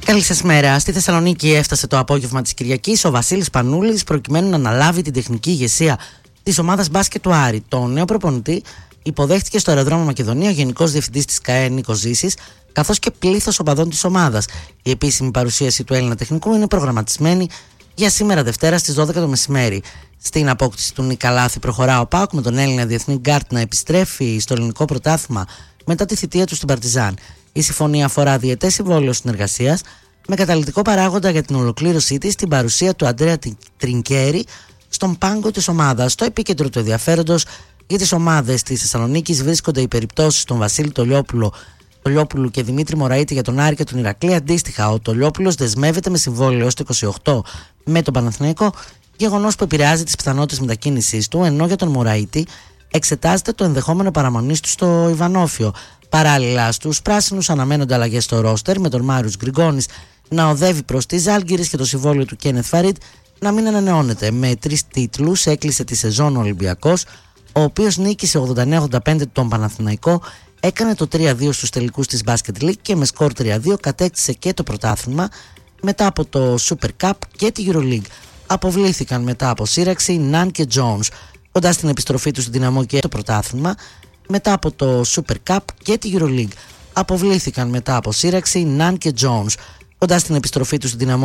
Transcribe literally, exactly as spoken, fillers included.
Καλή σας μέρα. Στη Θεσσαλονίκη έφτασε το απόγευμα της Κυριακής ο Βασίλης Πανούλης προκειμένου να αναλάβει την τεχνική ηγεσία της ομάδας μπάσκετ του Άρη. Το νέο προπονητή υποδέχτηκε στο αεροδρόμιο Μακεδονία ο Γενικός Διευθυντής της ΚΑΕ Νίκος Ζήσης, καθώς και πλήθος οπαδών της ομάδας. Η επίσημη παρουσίαση του Έλληνα τεχνικού είναι προγραμματισμένη για σήμερα Δευτέρα στις δώδεκα το μεσημέρι. Στην απόκτηση του Νίκα Λάθη προχωρά ο ΠΑΟΚ με τον Έλληνα διεθνή γκάρτ να επιστρέφει στο ελληνικό πρωτάθλημα μετά τη θητεία του στην Παρτιζάν. Η συμφωνία αφορά διετές συμβόλαιο συνεργασίας με καταλυτικό παράγοντα για την ολοκλήρωσή της την παρουσία του Αντρέα Τρινκέρι στον πάγκο της ομάδας. Στο επίκεντρο του ενδιαφέροντος για τις ομάδες της Θεσσαλονίκης βρίσκονται οι περιπτώσεις των Βασίλη Τολιόπουλο, Τολιόπουλου και Δημήτρη Μωραήτη για τον Άρη και τον Ηρακλή. Αντίστοιχα, ο Τολιόπουλος δεσμεύεται με συμβόλαιο έως το είκοσι οκτώ με τον Παναθηναϊκό, γεγονός που επηρεάζει τις πιθανότητες μετακίνησής του, ενώ για τον Μωραήτη εξετάζεται το ενδεχόμενο παραμονής του στο Ιβανόφιο. Παράλληλα, στους πράσινους αναμένονται αλλαγές στο ρόστερ, με τον Μάριος Γκριγκόνης να οδεύει προς τη Ζάλγκιρις και το συμβόλαιο του Κένεθ Φαρίτ να μην ανανεώνεται. Με τρεις τίτλους έκλεισε τη σεζόν ο Ολυμπιακός, ο οποίος νίκησε ογδόντα εννέα ογδόντα πέντε τον Παναθηναϊκό, έκανε το τρία δύο στους τελικούς της Basket League και με σκορ τρία δύο κατέκτησε και το πρωτάθλημα μετά από το Super Cup και τη EuroLeague. Αποβλήθηκαν μετά από σύραξη Ναν και Jones. Κοντά στην επιστροφή του στην Δυναμό και το πρωτάθλημα μετά από το Super Cup και τη EuroLeague. Αποβλήθηκαν μετά από σύραξη Ναν και Jones. Κοντά στην επιστροφή του στην Δυναμό